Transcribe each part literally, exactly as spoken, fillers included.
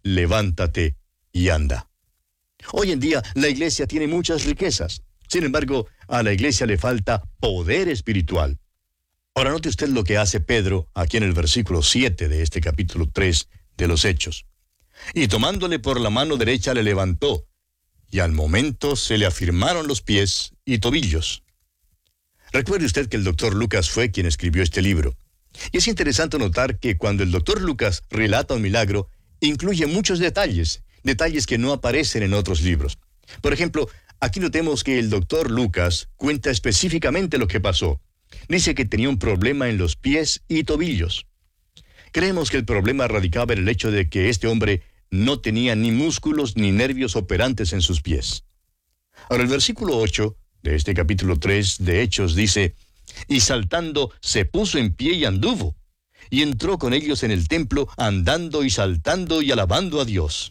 levántate y anda. Hoy en día la iglesia tiene muchas riquezas. Sin embargo, a la iglesia le falta poder espiritual. Ahora note usted lo que hace Pedro aquí en el versículo siete de este capítulo tres de los Hechos. Y tomándole por la mano derecha le levantó, y al momento se le afirmaron los pies y tobillos. Recuerde usted que el doctor Lucas fue quien escribió este libro. Y es interesante notar que cuando el doctor Lucas relata un milagro, incluye muchos detalles, detalles que no aparecen en otros libros. Por ejemplo, aquí notemos que el doctor Lucas cuenta específicamente lo que pasó. Dice que tenía un problema en los pies y tobillos. Creemos que el problema radicaba en el hecho de que este hombre no tenía ni músculos ni nervios operantes en sus pies. Ahora el versículo ocho de este capítulo tres de Hechos dice: y saltando se puso en pie y anduvo, y entró con ellos en el templo, andando y saltando y alabando a Dios.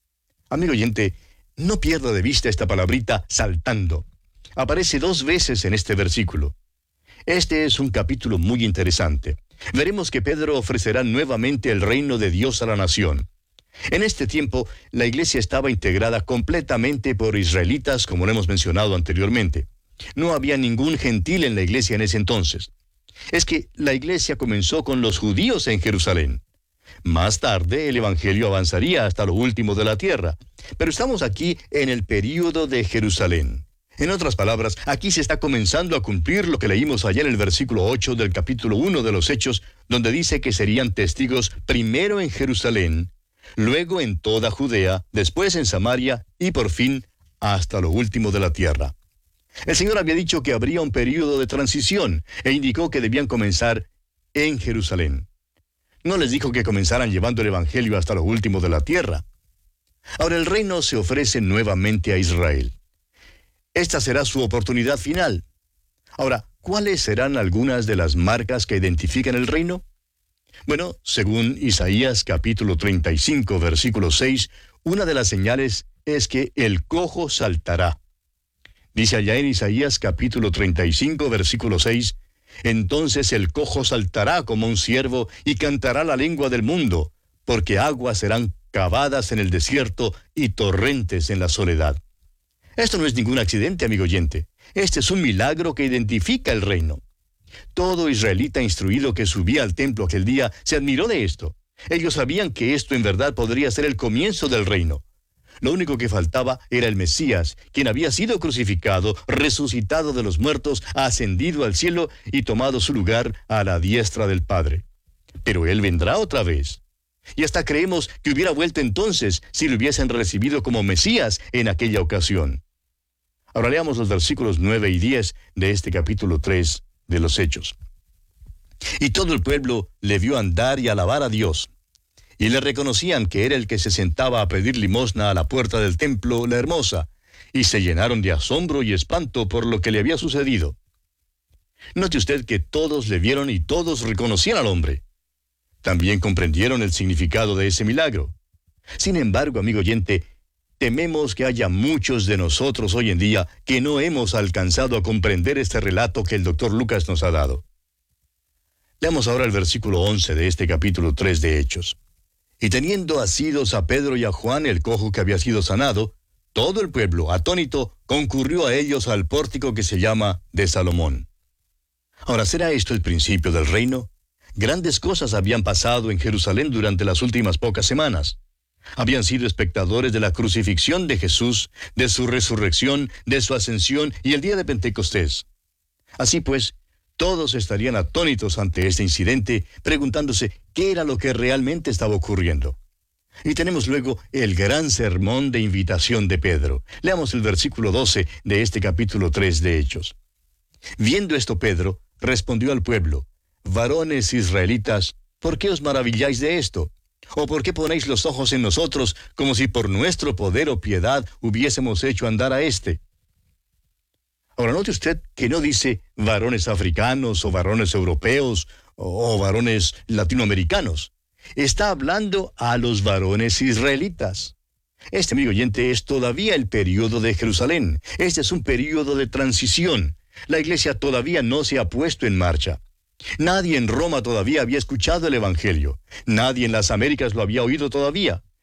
Amigo oyente, no pierda de vista esta palabrita saltando. Aparece dos veces en este versículo. Este es un capítulo muy interesante. Veremos que Pedro ofrecerá nuevamente el reino de Dios a la nación. En este tiempo, la iglesia estaba integrada completamente por israelitas, como lo hemos mencionado anteriormente. No había ningún gentil en la iglesia en ese entonces. Es que la iglesia comenzó con los judíos en Jerusalén. Más tarde, el evangelio avanzaría hasta lo último de la tierra. Pero estamos aquí en el período de Jerusalén. En otras palabras, aquí se está comenzando a cumplir lo que leímos allá en el versículo ocho del capítulo uno de los Hechos, donde dice que serían testigos primero en Jerusalén, luego en toda Judea, después en Samaria y por fin hasta lo último de la tierra. El Señor había dicho que habría un período de transición e indicó que debían comenzar en Jerusalén. No les dijo que comenzaran llevando el evangelio hasta lo último de la tierra. Ahora el reino se ofrece nuevamente a Israel. Esta será su oportunidad final. Ahora, ¿cuáles serán algunas de las marcas que identifican el reino? Bueno, según Isaías capítulo treinta y cinco, versículo seis, una de las señales es que el cojo saltará. Dice allá en Isaías capítulo treinta y cinco, versículo seis, entonces el cojo saltará como un ciervo y cantará la lengua del mundo, porque aguas serán cavadas en el desierto y torrentes en la soledad. Esto no es ningún accidente, amigo oyente. Este es un milagro que identifica el reino. Todo israelita instruido que subía al templo aquel día se admiró de esto. Ellos sabían que esto en verdad podría ser el comienzo del reino. Lo único que faltaba era el Mesías, quien había sido crucificado, resucitado de los muertos, ascendido al cielo y tomado su lugar a la diestra del Padre. Pero Él vendrá otra vez. Y hasta creemos que hubiera vuelto entonces si lo hubiesen recibido como Mesías en aquella ocasión. Ahora leamos los versículos nueve y diez de este capítulo tres de los Hechos. Y todo el pueblo le vio andar y alabar a Dios. Y le reconocían que era el que se sentaba a pedir limosna a la puerta del templo, la hermosa, y se llenaron de asombro y espanto por lo que le había sucedido. Note usted que todos le vieron y todos reconocían al hombre. También comprendieron el significado de ese milagro. Sin embargo, amigo oyente, tememos que haya muchos de nosotros hoy en día que no hemos alcanzado a comprender este relato que el doctor Lucas nos ha dado. Leamos ahora el versículo once de este capítulo tres de Hechos. Y teniendo asidos a Pedro y a Juan, el cojo que había sido sanado, todo el pueblo, atónito, concurrió a ellos al pórtico que se llama de Salomón. Ahora, ¿será esto el principio del reino? Grandes cosas habían pasado en Jerusalén durante las últimas pocas semanas. Habían sido espectadores de la crucifixión de Jesús, de su resurrección, de su ascensión y el día de Pentecostés. Así pues, todos estarían atónitos ante este incidente, preguntándose qué era lo que realmente estaba ocurriendo. Y tenemos luego el gran sermón de invitación de Pedro. Leamos el versículo doce de este capítulo tres de Hechos. Viendo esto Pedro, respondió al pueblo: varones israelitas, ¿por qué os maravilláis de esto? ¿O por qué ponéis los ojos en nosotros, como si por nuestro poder o piedad hubiésemos hecho andar a éste? Ahora note usted que no dice varones africanos o varones europeos o, o varones latinoamericanos. Está hablando a los varones israelitas. Este, amigo oyente, es todavía el período de Jerusalén. Este es un período de transición. La iglesia todavía no se ha puesto en marcha. Nadie en Roma todavía había escuchado el evangelio. Nadie en las Américas lo había oído todavía.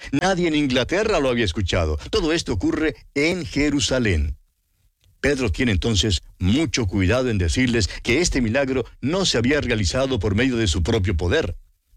Nadie en Inglaterra lo había escuchado. Todo esto ocurre en Jerusalén. Pedro tiene entonces mucho cuidado en decirles que este milagro no se había realizado por medio de su propio poder.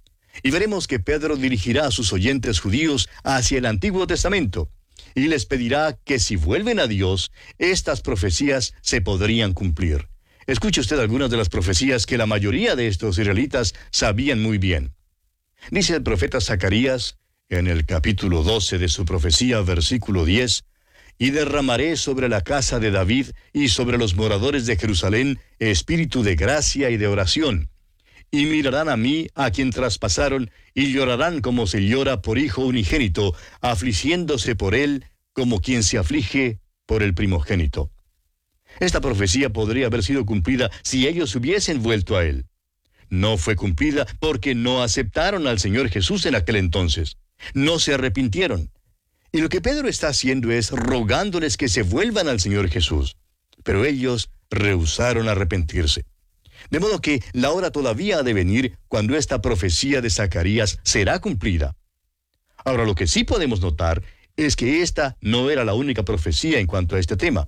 Y veremos que Pedro dirigirá a sus oyentes judíos hacia el Antiguo Testamento y les pedirá que si vuelven a Dios, estas profecías se podrían cumplir. Escuche usted algunas de las profecías que la mayoría de estos israelitas sabían muy bien. Dice el profeta Zacarías, en el capítulo doce de su profecía, versículo diez, «Y derramaré sobre la casa de David y sobre los moradores de Jerusalén espíritu de gracia y de oración. Y mirarán a mí, a quien traspasaron, y llorarán como se llora por hijo unigénito, afligiéndose por él como quien se aflige por el primogénito». Esta profecía podría haber sido cumplida si ellos hubiesen vuelto a él. No fue cumplida porque no aceptaron al Señor Jesús en aquel entonces. No se arrepintieron. Y lo que Pedro está haciendo es rogándoles que se vuelvan al Señor Jesús. Pero ellos rehusaron arrepentirse. De modo que la hora todavía ha de venir cuando esta profecía de Zacarías será cumplida. Ahora, lo que sí podemos notar es que esta no era la única profecía en cuanto a este tema.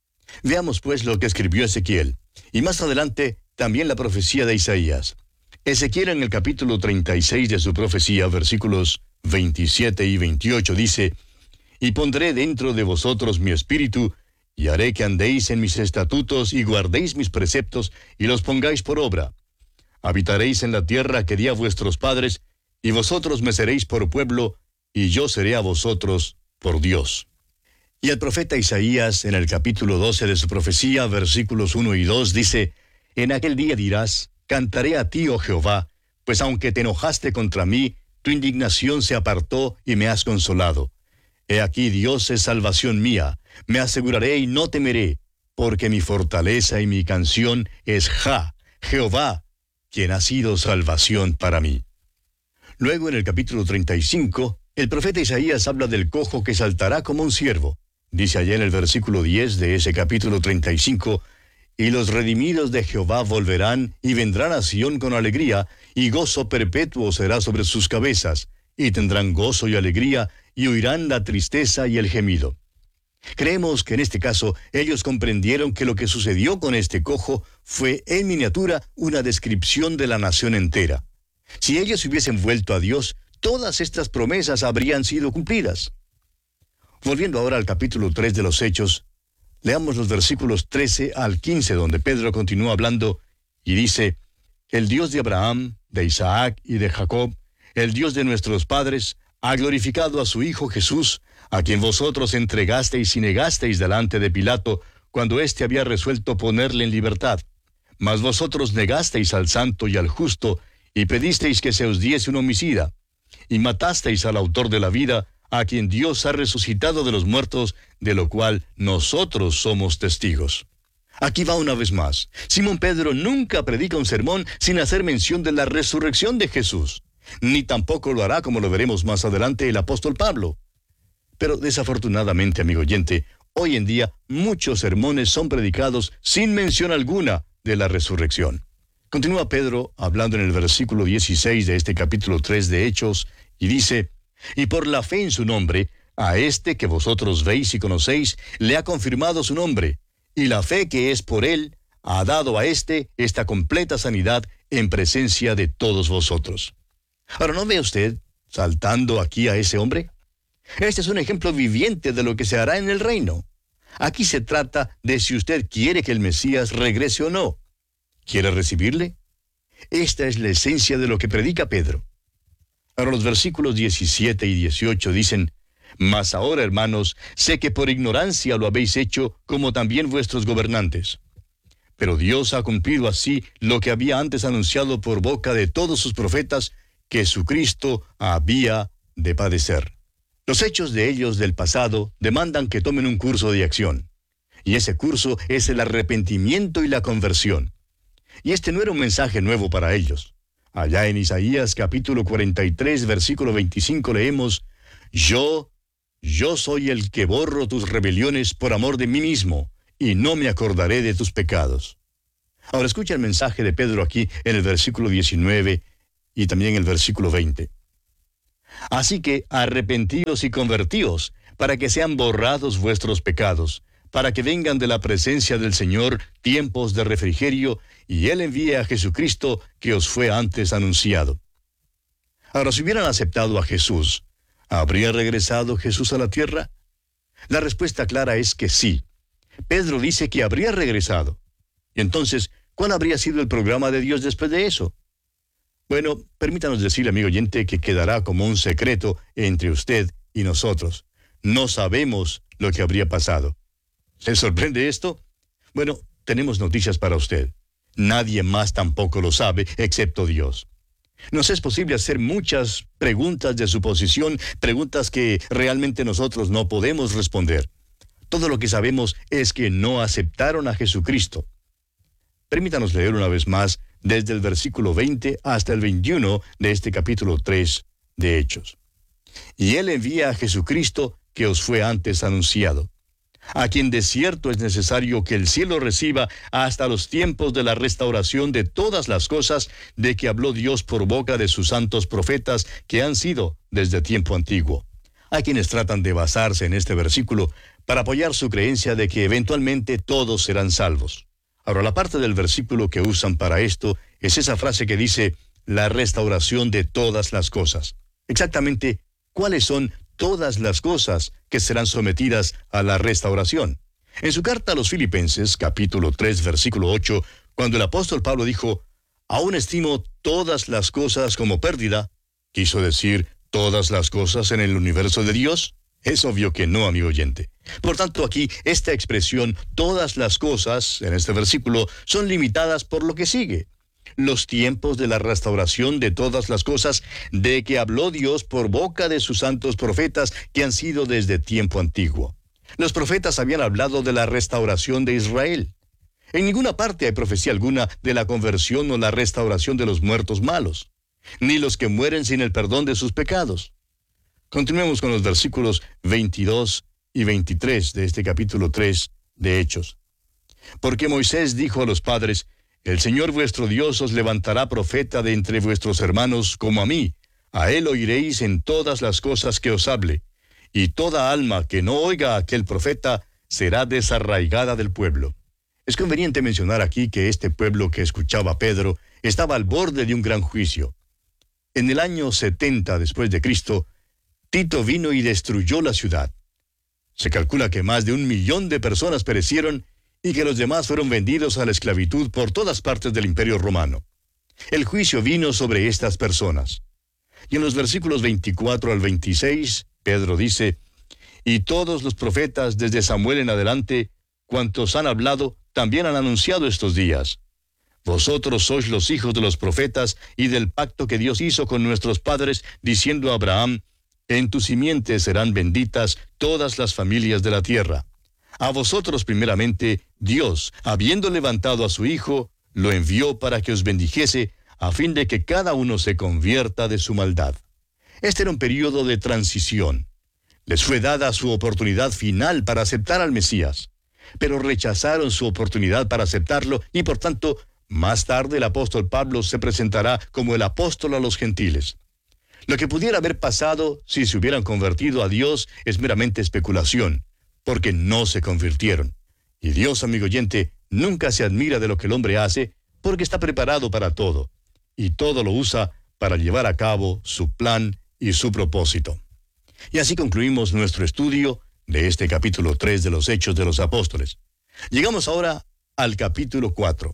Veamos pues lo que escribió Ezequiel, y más adelante también la profecía de Isaías. Ezequiel en el capítulo treinta y seis de su profecía, versículos veintisiete y veintiocho, dice: «Y pondré dentro de vosotros mi espíritu, y haré que andéis en mis estatutos y guardéis mis preceptos y los pongáis por obra. Habitaréis en la tierra que di a vuestros padres, y vosotros me seréis por pueblo, y yo seré a vosotros por Dios». Y el profeta Isaías, en el capítulo doce de su profecía, versículos uno y dos, dice: «En aquel día dirás, cantaré a ti, oh Jehová, pues aunque te enojaste contra mí, tu indignación se apartó y me has consolado. He aquí Dios es salvación mía, me aseguraré y no temeré, porque mi fortaleza y mi canción es Ja, Jehová, quien ha sido salvación para mí». Luego en el capítulo treinta y cinco, el profeta Isaías habla del cojo que saltará como un ciervo. Dice allá en el versículo diez de ese capítulo treinta y cinco, «Y los redimidos de Jehová volverán y vendrán a Sión con alegría, y gozo perpetuo será sobre sus cabezas, y tendrán gozo y alegría, y oirán la tristeza y el gemido». Creemos que en este caso ellos comprendieron que lo que sucedió con este cojo fue en miniatura una descripción de la nación entera. Si ellos hubiesen vuelto a Dios, todas estas promesas habrían sido cumplidas. Volviendo ahora al capítulo tres de los Hechos, leamos los versículos trece al quince, donde Pedro continúa hablando y dice: «El Dios de Abraham, de Isaac y de Jacob, el Dios de nuestros padres, ha glorificado a su Hijo Jesús, a quien vosotros entregasteis y negasteis delante de Pilato, cuando éste había resuelto ponerle en libertad. Mas vosotros negasteis al santo y al justo, y pedisteis que se os diese un homicida, y matasteis al autor de la vida, a quien Dios ha resucitado de los muertos, de lo cual nosotros somos testigos». Aquí va una vez más. Simón Pedro nunca predica un sermón sin hacer mención de la resurrección de Jesús. Ni tampoco lo hará, como lo veremos más adelante, el apóstol Pablo. Pero desafortunadamente, amigo oyente, hoy en día muchos sermones son predicados sin mención alguna de la resurrección. Continúa Pedro hablando en el versículo dieciséis de este capítulo tres de Hechos, y dice: «Y por la fe en su nombre, a este que vosotros veis y conocéis, le ha confirmado su nombre, y la fe que es por él ha dado a éste esta completa sanidad en presencia de todos vosotros». Ahora, ¿no ve usted saltando aquí a ese hombre? Este es un ejemplo viviente de lo que se hará en el reino. Aquí se trata de si usted quiere que el Mesías regrese o no. ¿Quiere recibirle? Esta es la esencia de lo que predica Pedro. Ahora los versículos diecisiete y dieciocho dicen: «Mas ahora, hermanos, sé que por ignorancia lo habéis hecho, como también vuestros gobernantes. Pero Dios ha cumplido así lo que había antes anunciado por boca de todos sus profetas, que su Cristo había de padecer». Los hechos de ellos del pasado demandan que tomen un curso de acción. Y ese curso es el arrepentimiento y la conversión. Y este no era un mensaje nuevo para ellos. Allá en Isaías capítulo cuarenta y tres, versículo veinticinco leemos: «Yo, yo soy el que borro tus rebeliones por amor de mí mismo, y no me acordaré de tus pecados». Ahora escucha el mensaje de Pedro aquí en el versículo diecinueve y también el versículo veinte. Así que arrepentíos y convertíos, para que sean borrados vuestros pecados, para que vengan de la presencia del Señor tiempos de refrigerio, y Él envíe a Jesucristo, que os fue antes anunciado. Ahora, si hubieran aceptado a Jesús, ¿habría regresado Jesús a la tierra? La respuesta clara es que sí. Pedro dice que habría regresado. Y entonces, ¿cuál habría sido el programa de Dios después de eso? Bueno, permítanos decirle, amigo oyente, que quedará como un secreto entre usted y nosotros. No sabemos lo que habría pasado. ¿Se sorprende esto? Bueno, tenemos noticias para usted. Nadie más tampoco lo sabe, excepto Dios. Nos es posible hacer muchas preguntas de suposición, preguntas que realmente nosotros no podemos responder. Todo lo que sabemos es que no aceptaron a Jesucristo. Permítanos leer una vez más desde el versículo veinte hasta el veintiuno de este capítulo tres de Hechos. Y Él envía a Jesucristo, que os fue antes anunciado, a quien de cierto es necesario que el cielo reciba hasta los tiempos de la restauración de todas las cosas de que habló Dios por boca de sus santos profetas que han sido desde tiempo antiguo. Hay quienes tratan de basarse en este versículo para apoyar su creencia de que eventualmente todos serán salvos. Ahora, la parte del versículo que usan para esto es esa frase que dice, la restauración de todas las cosas. Exactamente, ¿cuáles son todas las cosas que serán sometidas a la restauración? En su carta a los Filipenses, capítulo tres, versículo ocho, cuando el apóstol Pablo dijo, aún estimo todas las cosas como pérdida, quiso decir todas las cosas en el universo de Dios. Es obvio que no, amigo oyente. Por tanto, aquí, esta expresión, todas las cosas, en este versículo, son limitadas por lo que sigue. Los tiempos de la restauración de todas las cosas de que habló Dios por boca de sus santos profetas que han sido desde tiempo antiguo. Los profetas habían hablado de la restauración de Israel. En ninguna parte hay profecía alguna de la conversión o la restauración de los muertos malos, ni los que mueren sin el perdón de sus pecados. Continuemos con los versículos veintidós y veintitrés de este capítulo tres de Hechos. Porque Moisés dijo a los padres, el Señor vuestro Dios os levantará profeta de entre vuestros hermanos como a mí. A él oiréis en todas las cosas que os hable. Y toda alma que no oiga a aquel profeta será desarraigada del pueblo. Es conveniente mencionar aquí que este pueblo que escuchaba a Pedro estaba al borde de un gran juicio. En el año setenta después de Cristo, Tito vino y destruyó la ciudad. Se calcula que más de un millón de personas perecieron y que los demás fueron vendidos a la esclavitud por todas partes del Imperio Romano. El juicio vino sobre estas personas. Y en los versículos veinticuatro al veintiséis, Pedro dice, y todos los profetas desde Samuel en adelante, cuantos han hablado, también han anunciado estos días. Vosotros sois los hijos de los profetas y del pacto que Dios hizo con nuestros padres, diciendo a Abraham, en tu simiente serán benditas todas las familias de la tierra. A vosotros primeramente, Dios, habiendo levantado a su Hijo, lo envió para que os bendijese, a fin de que cada uno se convierta de su maldad. Este era un periodo de transición. Les fue dada su oportunidad final para aceptar al Mesías, pero rechazaron su oportunidad para aceptarlo y por tanto, más tarde el apóstol Pablo se presentará como el apóstol a los gentiles. Lo que pudiera haber pasado si se hubieran convertido a Dios es meramente especulación, porque no se convirtieron. Y Dios, amigo oyente, nunca se admira de lo que el hombre hace, porque está preparado para todo, y todo lo usa para llevar a cabo su plan y su propósito. Y así concluimos nuestro estudio de este capítulo tres de los Hechos de los Apóstoles. Llegamos ahora al capítulo cuatro.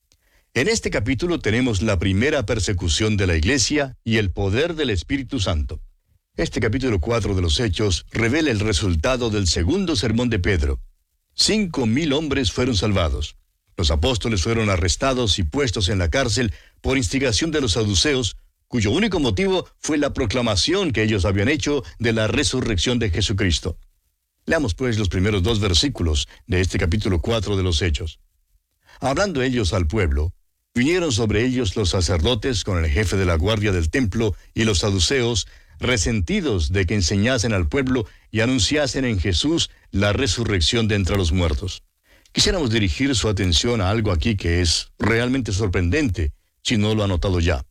En este capítulo tenemos la primera persecución de la iglesia y el poder del Espíritu Santo. Este capítulo cuatro de los Hechos revela el resultado del segundo sermón de Pedro. Cinco mil hombres fueron salvados. Los apóstoles fueron arrestados y puestos en la cárcel por instigación de los saduceos, cuyo único motivo fue la proclamación que ellos habían hecho de la resurrección de Jesucristo. Leamos pues los primeros dos versículos de este capítulo cuatro de los Hechos. Hablando ellos al pueblo, vinieron sobre ellos los sacerdotes con el jefe de la guardia del templo y los saduceos, resentidos de que enseñasen al pueblo y anunciasen en Jesús la resurrección de entre los muertos. Quisiéramos dirigir su atención a algo aquí que es realmente sorprendente, si no lo ha notado ya.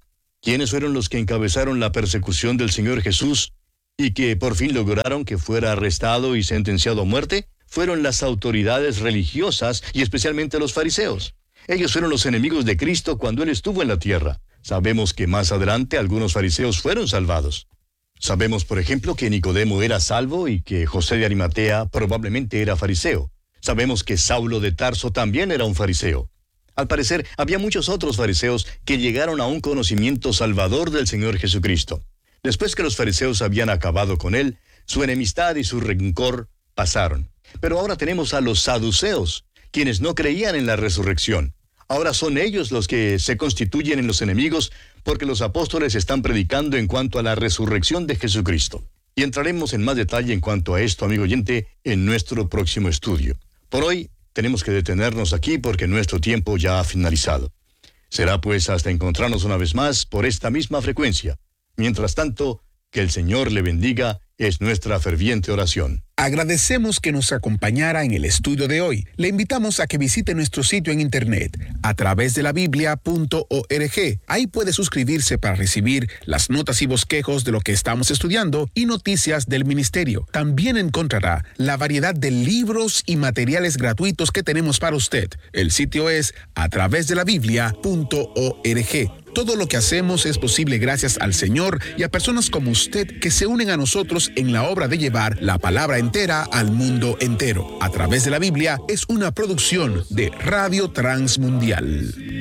¿Quiénes fueron los que encabezaron la persecución del Señor Jesús y que por fin lograron que fuera arrestado y sentenciado a muerte? Fueron las autoridades religiosas y especialmente los fariseos. Ellos fueron los enemigos de Cristo cuando Él estuvo en la tierra. Sabemos que más adelante algunos fariseos fueron salvados. Sabemos, por ejemplo, que Nicodemo era salvo y que José de Arimatea probablemente era fariseo. Sabemos que Saulo de Tarso también era un fariseo. Al parecer, había muchos otros fariseos que llegaron a un conocimiento salvador del Señor Jesucristo. Después que los fariseos habían acabado con Él, su enemistad y su rencor pasaron. Pero ahora tenemos a los saduceos, quienes no creían en la resurrección. Ahora son ellos los que se constituyen en los enemigos porque los apóstoles están predicando en cuanto a la resurrección de Jesucristo. Y entraremos en más detalle en cuanto a esto, amigo oyente, en nuestro próximo estudio. Por hoy tenemos que detenernos aquí porque nuestro tiempo ya ha finalizado. Será pues hasta encontrarnos una vez más por esta misma frecuencia. Mientras tanto, que el Señor le bendiga es nuestra ferviente oración. Agradecemos que nos acompañara en el estudio de hoy. Le invitamos a que visite nuestro sitio en internet a través de la biblia punto org. Ahí puede suscribirse para recibir las notas y bosquejos de lo que estamos estudiando y noticias del ministerio. También encontrará la variedad de libros y materiales gratuitos que tenemos para usted. El sitio es a través de la biblia punto org. Todo lo que hacemos es posible gracias al Señor y a personas como usted que se unen a nosotros en la obra de llevar la palabra entera al mundo entero. A través de la Biblia es una producción de Radio Transmundial.